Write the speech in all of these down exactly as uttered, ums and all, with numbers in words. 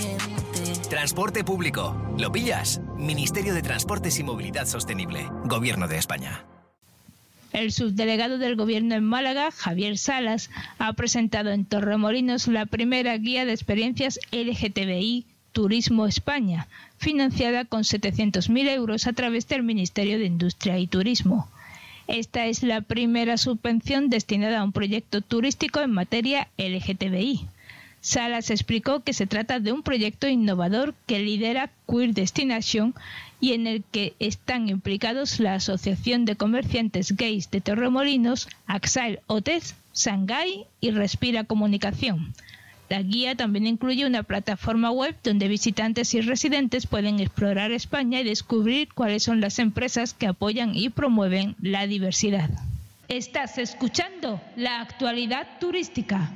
gente. Transporte público. ¿Lo pillas? Ministerio de Transportes y Movilidad Sostenible. Gobierno de España. El subdelegado del Gobierno en Málaga, Javier Salas, ha presentado en Torremolinos la primera guía de experiencias L G T B I Turismo España, financiada con setecientos mil euros a través del Ministerio de Industria y Turismo. Esta es la primera subvención destinada a un proyecto turístico en materia L G T B I. Salas explicó que se trata de un proyecto innovador que lidera Queer Destination y en el que están implicados la Asociación de Comerciantes Gays de Torremolinos, Axail Hotels, Shanghái y Respira Comunicación. La guía también incluye una plataforma web donde visitantes y residentes pueden explorar España y descubrir cuáles son las empresas que apoyan y promueven la diversidad. Estás escuchando la actualidad turística.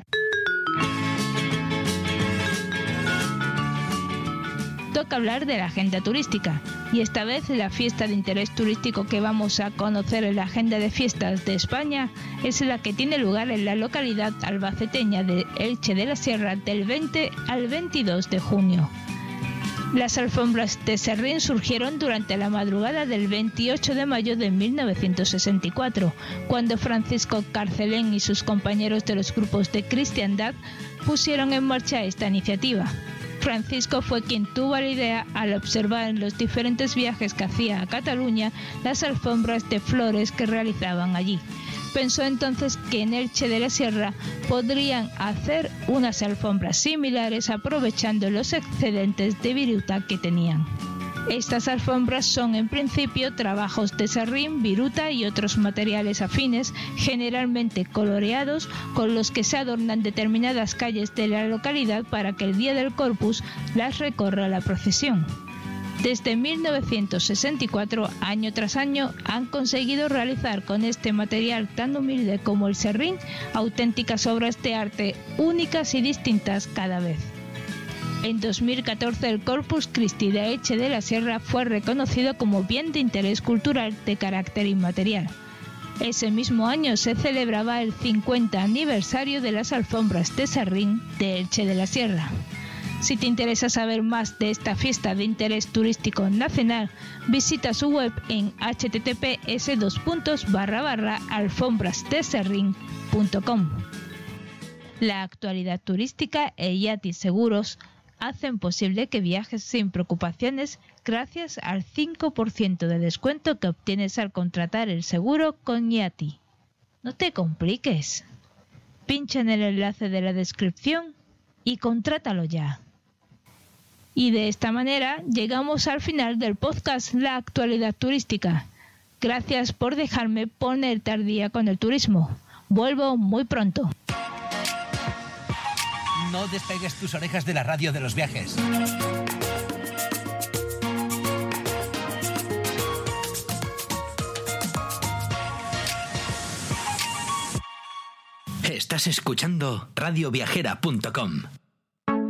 Toca hablar de la agenda turística, y esta vez la fiesta de interés turístico que vamos a conocer en la agenda de fiestas de España es la que tiene lugar en la localidad albaceteña de Elche de la Sierra del veinte al veintidós de junio. Las alfombras de Serrín surgieron durante la madrugada del veintiocho de mayo de mil novecientos sesenta y cuatro, cuando Francisco Carcelén y sus compañeros de los grupos de cristiandad pusieron en marcha esta iniciativa. Francisco fue quien tuvo la idea al observar en los diferentes viajes que hacía a Cataluña las alfombras de flores que realizaban allí. Pensó entonces que en Elche de la Sierra podrían hacer unas alfombras similares aprovechando los excedentes de viruta que tenían. Estas alfombras son en principio trabajos de serrín, viruta y otros materiales afines, generalmente coloreados, con los que se adornan determinadas calles de la localidad para que el día del Corpus las recorra la procesión. Desde mil novecientos sesenta y cuatro, año tras año, han conseguido realizar con este material tan humilde como el serrín auténticas obras de arte únicas y distintas cada vez. En dos mil catorce el Corpus Christi de Elche de la Sierra fue reconocido como bien de interés cultural de carácter inmaterial. Ese mismo año se celebraba el cincuenta aniversario de las alfombras de serrín de Elche de la Sierra. Si te interesa saber más de esta fiesta de interés turístico nacional, visita su web en hache te te pe ese dos puntos barra barra alfombras de serrín punto com. La actualidad turística e Yati Seguros hacen posible que viajes sin preocupaciones gracias al cinco por ciento de descuento que obtienes al contratar el seguro con Yati. No te compliques. Pincha en el enlace de la descripción y contrátalo ya. Y de esta manera llegamos al final del podcast La Actualidad Turística. Gracias por dejarme ponerte al día con el turismo. Vuelvo muy pronto. No despegues tus orejas de la radio de los viajes. Estás escuchando radio viajera punto com.